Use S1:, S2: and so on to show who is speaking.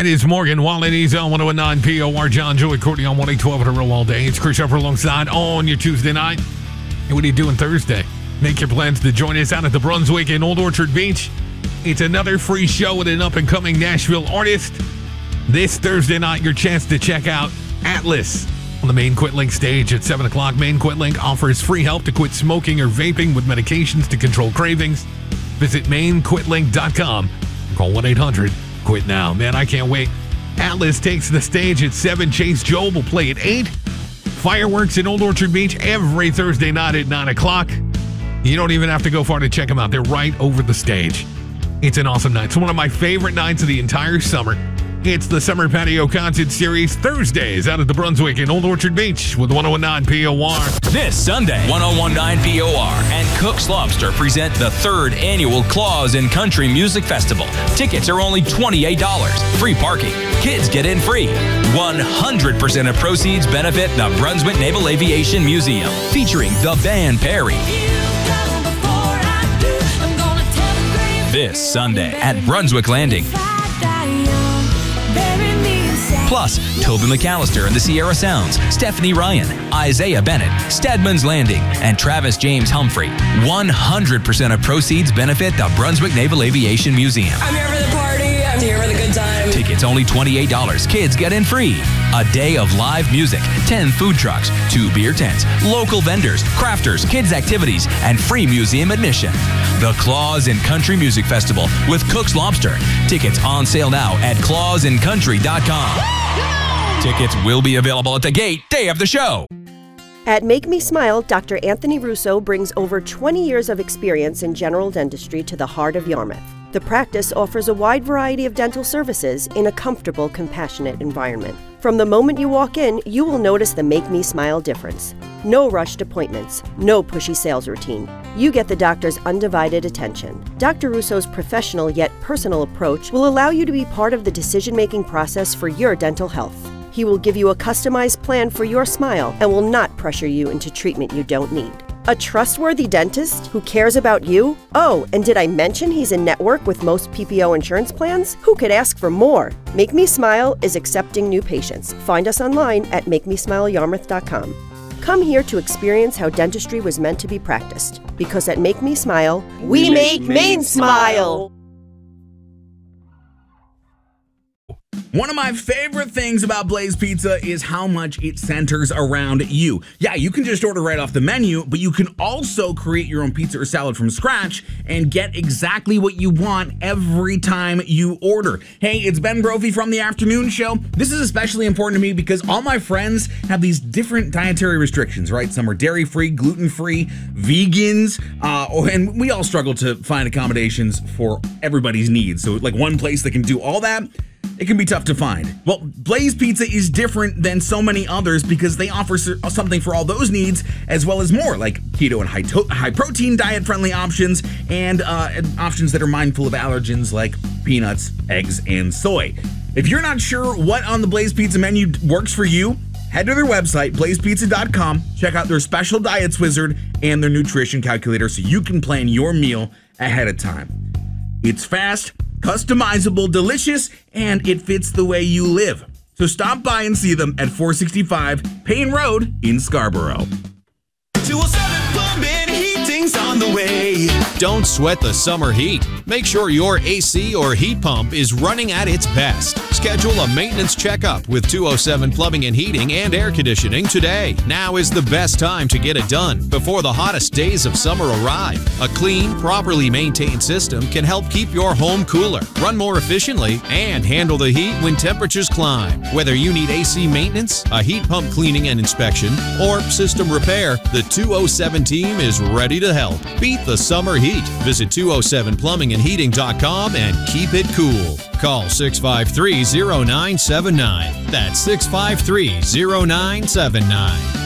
S1: It is Morgan Wallen. He's on 101.9 POR. John Joey Courtney on 112 at a row all day. It's Chris Sheffer alongside on your Tuesday night. And what are you doing Thursday? Make your plans to join us out at the Brunswick in Old Orchard Beach. It's another free show with an up-and-coming Nashville artist. This Thursday night, your chance to check out Atlas on the Maine Quit Link stage at 7 o'clock. Maine Quit Link offers free help to quit smoking or vaping with medications to control cravings. Visit MaineQuitLink.com. Call 1-800-QUIT NOW. Man, I can't wait. Atlas takes the stage at 7. Chase Joel will play at 8. Fireworks in Old Orchard Beach every Thursday night at 9 o'clock. You don't even have to go far to check them out. They're right over the stage. It's an awesome night. It's one of my favorite nights of the entire summer. It's the Summer Patio Concert Series Thursdays out at the Brunswick in Old Orchard Beach with 101.9 POR.
S2: This Sunday, 101.9 POR and Cook's Lobster present the 3rd annual Claws in Country Music Festival. Tickets are only $28. Free parking. Kids get in free. 100% of proceeds benefit the Brunswick Naval Aviation Museum, featuring the band Perry. This Sunday at Brunswick Landing. Plus, Tobin McAllister and the Sierra Sounds, Stephanie Ryan, Isaiah Bennett, Stedman's Landing, and Travis James Humphrey. 100% of proceeds benefit the Brunswick Naval Aviation Museum.
S3: I'm here for the party. I'm here for the good time.
S2: Tickets only $28. Kids get in free. A day of live music, 10 food trucks, 2 beer tents, local vendors, crafters, kids activities, and free museum admission. The Claws in Country Music Festival with Cook's Lobster. Tickets on sale now at clawsincountry.com. Tickets will be available at the gate day of the show.
S4: At Make Me Smile, Dr. Anthony Russo brings over 20 years of experience in general dentistry to the heart of Yarmouth. The practice offers a wide variety of dental services in a comfortable, compassionate environment. From the moment you walk in, you will notice the Make Me Smile difference. No rushed appointments, no pushy sales routine. You get the doctor's undivided attention. Dr. Russo's professional yet personal approach will allow you to be part of the decision-making process for your dental health. He will give you a customized plan for your smile and will not pressure you into treatment you don't need. A trustworthy dentist who cares about you? Oh, and did I mention he's in network with most PPO insurance plans? Who could ask for more? Make Me Smile is accepting new patients. Find us online at MakeMeSmileYarmouth.com. Come here to experience how dentistry was meant to be practiced. Because at Make Me Smile, we make Maine smile!
S5: One of my favorite things about Blaze Pizza is how much it centers around you. Yeah, you can just order right off the menu, but you can also create your own pizza or salad from scratch and get exactly what you want every time you order. Hey, it's Ben Brophy from The Afternoon Show. This is especially important to me because all my friends have these different dietary restrictions, right? Some are dairy-free, gluten-free, vegans, and we all struggle to find accommodations for everybody's needs. So like one place that can do all that, it can be tough to find. Well, Blaze Pizza is different than so many others because they offer something for all those needs as well as more, like keto and high protein diet friendly options and options that are mindful of allergens like peanuts, eggs, and soy. If you're not sure what on the Blaze Pizza menu works for you, head to their website, blazepizza.com, check out their special diets wizard and their nutrition calculator so you can plan your meal ahead of time. It's fast, customizable, delicious, and it fits the way you live. So stop by and see them at 465 Payne Road in Scarborough.
S6: 207 Plumbing, heating's on the way.
S7: Don't sweat the summer heat. Make sure your AC or heat pump is running at its best. Schedule a maintenance checkup with 207 Plumbing and Heating and Air Conditioning today. Now is the best time to get it done before the hottest days of summer arrive. A clean, properly maintained system can help keep your home cooler, run more efficiently, and handle the heat when temperatures climb. Whether you need AC maintenance, a heat pump cleaning and inspection, or system repair, the 207 team is ready to help. Beat the summer heat. Visit 207plumbingandheating.com and keep it cool. Call 653-0979. That's 653-0979.